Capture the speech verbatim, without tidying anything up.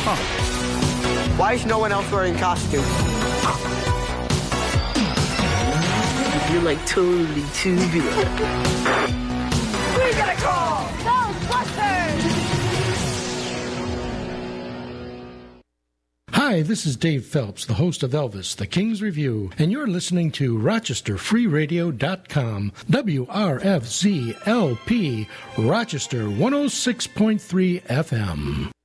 Why is no one else wearing costume? You're like totally tubular. We got a call! Ghostbusters! Hi, this is Dave Phelps, the host of Elvis, the King's Review, and you're listening to Rochester Free Radio dot com, W R F Z L P, Rochester one oh six point three F M.